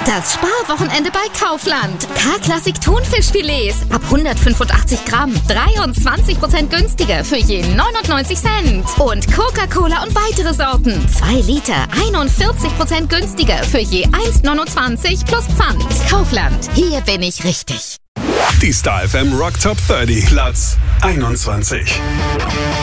Das Sparwochenende bei Kaufland. K-Klassik Thunfischfilets ab 185 Gramm. 23% günstiger für je 99 Cent. Und Coca-Cola und weitere Sorten. 2 Liter, 41% günstiger für je 1,29 plus Pfand. Kaufland, hier bin ich richtig. Die Star FM Rock Top 30, Platz 21.